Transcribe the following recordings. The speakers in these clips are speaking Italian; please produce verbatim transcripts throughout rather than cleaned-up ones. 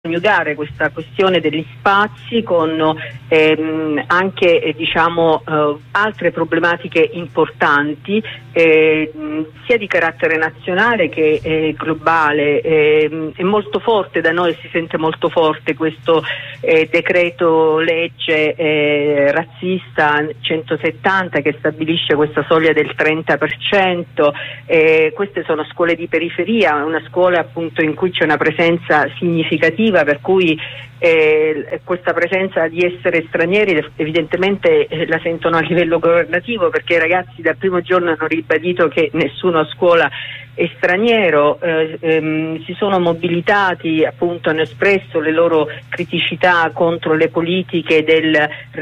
coniugare questa questione degli spazi con ehm, anche eh, diciamo eh, altre problematiche importanti eh, sia di carattere nazionale che eh, globale. Eh, è molto forte da noi, si sente molto forte questo eh, decreto legge eh, razzista centosettanta che stabilisce questa soglia del trenta per cento. Eh, queste sono scuole di periferia, una scuola appunto in cui c'è una presenza significativa, per cui eh, questa presenza di essere stranieri evidentemente eh, la sentono a livello governativo, perché i ragazzi dal primo giorno hanno ribadito che nessuno a scuola è straniero, eh, ehm, si sono mobilitati, appunto hanno espresso le loro criticità contro le politiche del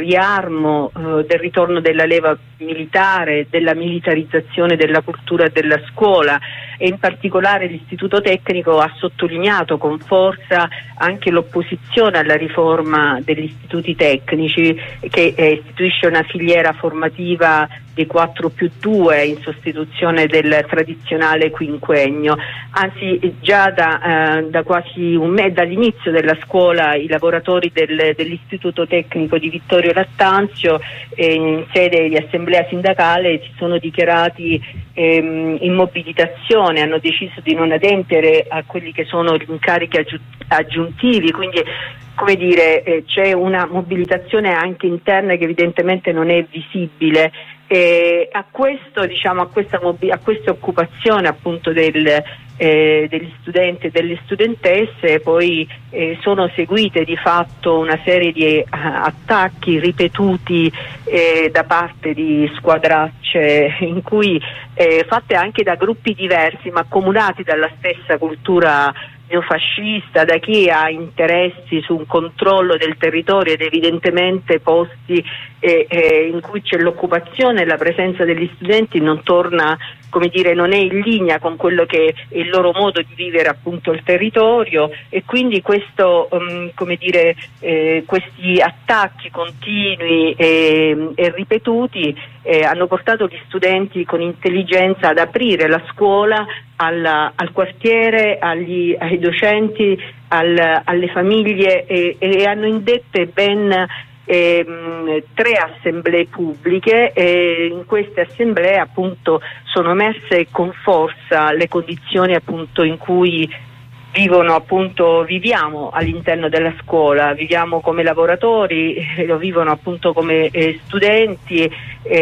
riarmo, eh, del ritorno della leva militare, della militarizzazione della cultura della scuola, e in particolare l'Istituto Tecnico ha sottolineato con forza anche l'opposizione alla riforma degli istituti tecnici, che eh, istituisce una filiera formativa di quattro più due in sostituzione del tradizionale quinquennio. Anzi, già da, eh, da quasi un mese, dall'inizio della scuola, i lavoratori del, dell'Istituto Tecnico di Vittorio Lattanzio eh, in sede di assemblea sindacale si sono dichiarati ehm, in mobilitazione, hanno deciso di non adempiere a quelli che sono gli incarichi aggiu- aggiuntivi, quindi come dire eh, c'è una mobilitazione anche interna che evidentemente non è visibile. E a questo, diciamo, a questa, mobi- a questa occupazione appunto del, eh, degli studenti e delle studentesse poi eh, sono seguite di fatto una serie di uh, attacchi ripetuti eh, da parte di squadracce in cui eh, fatte anche da gruppi diversi ma accomunati dalla stessa cultura neofascista, da chi ha interessi su un controllo del territorio ed evidentemente posti eh, eh, in cui c'è l'occupazione e la presenza degli studenti non torna, come dire, non è in linea con quello che è il loro modo di vivere appunto il territorio, e quindi questo um, come dire eh, questi attacchi continui e, e ripetuti eh, hanno portato gli studenti con intelligenza ad aprire la scuola al, al quartiere, agli, ai docenti, al, alle famiglie e, e hanno indette ben ehm, tre assemblee pubbliche, e in queste assemblee appunto sono emerse con forza le condizioni appunto in cui vivono appunto viviamo all'interno della scuola, viviamo come lavoratori, eh, lo vivono appunto come eh, studenti.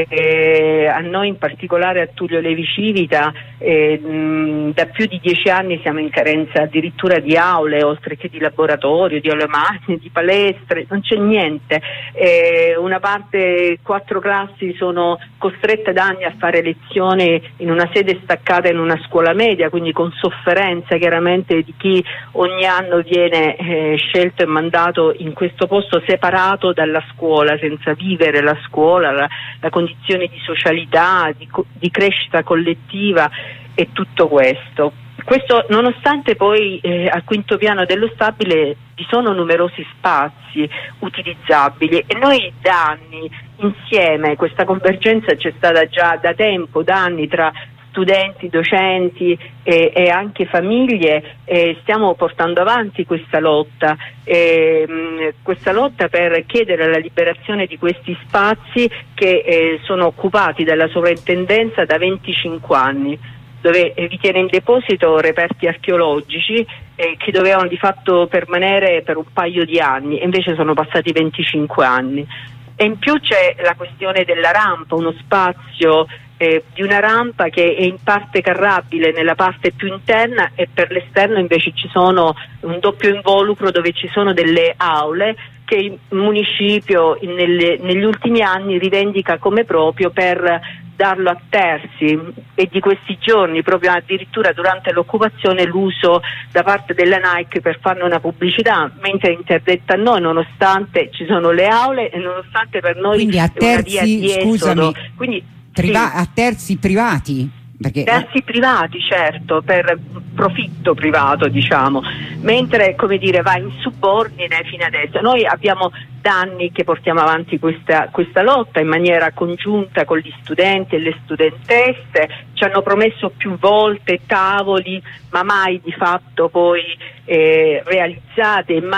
Eh, a noi in particolare a Tullio Levi Civita eh, mh, da più di dieci anni siamo in carenza addirittura di aule, oltre che di laboratorio, di aule magne, di palestre, non c'è niente. Eh, una parte, quattro classi sono costrette da anni a fare lezione in una sede staccata in una scuola media, quindi con sofferenza chiaramente di chi ogni anno viene eh, scelto e mandato in questo posto separato dalla scuola, senza vivere la scuola, la, la condizione di socialità, di, di crescita collettiva e tutto questo. Questo nonostante poi eh, al quinto piano dello stabile vi sono numerosi spazi utilizzabili, e noi da anni insieme, questa convergenza c'è stata già da tempo, da anni, tra studenti, docenti e, e anche famiglie, eh, stiamo portando avanti questa lotta, eh, mh, questa lotta per chiedere la liberazione di questi spazi che eh, sono occupati dalla sovrintendenza da venticinque anni, dove eh, vi tiene in deposito reperti archeologici eh, che dovevano di fatto permanere per un paio di anni, e invece sono passati venticinque anni. E in più c'è la questione della rampa, uno spazio eh, di una rampa che è in parte carrabile nella parte più interna, e per l'esterno invece ci sono un doppio involucro dove ci sono delle aule che il municipio in, nelle, negli ultimi anni rivendica come proprio per darlo a terzi, e di questi giorni, proprio addirittura durante l'occupazione, l'uso da parte della Nike per farne una pubblicità, mentre è interdetta a noi, nonostante ci sono le aule e nonostante per noi quindi a terzi, è una via di esodo. Scusami, Quindi, priva- sì. a terzi privati? Perché... Interessi privati, certo, per profitto privato, diciamo, mentre, come dire, va in subordine fino adesso. Noi abbiamo da anni che portiamo avanti questa, questa lotta in maniera congiunta con gli studenti e le studentesse, ci hanno promesso più volte tavoli, ma mai di fatto poi eh, realizzate,